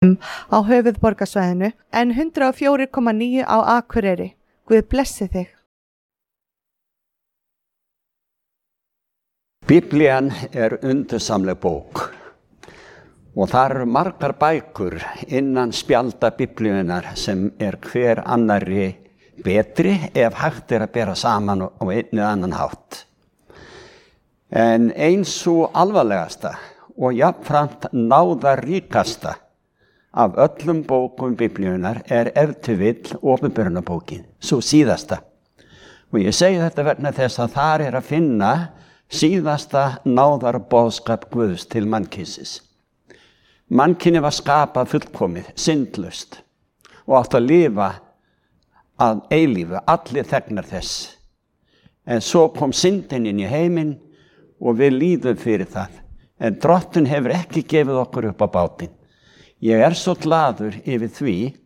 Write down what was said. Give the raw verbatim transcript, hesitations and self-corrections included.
á höfuðborgarsvæðinu en hundrað og fjögur komma níu á Akureyri. Guð blessi þig. Biblían er undursamleg bók og það eru margar bækur innan spjalda Biblíunar sem er hver annarri betri ef hægt er að bera saman á einn eða annan hátt. En eins og alvarlegasta og jafnframt náðarríkasta af öllum bókum Biblíunar er ef til vill Åpenbarunarbókin, sú síðasta. Og ég segi þetta vegna þess að þar er að finna síðasta náðarboðskap Guðs til mannkynsins. Mannkyni var skapað fullkomið, syndlaust og átt að lifa að eilífu, allir þegnar þess. En svo kom syndin inn í heiminn og við líðum fyrir það. En Drottinn hefur ekki gefið okkur upp á bátinn. Ég er svo glaður yfir því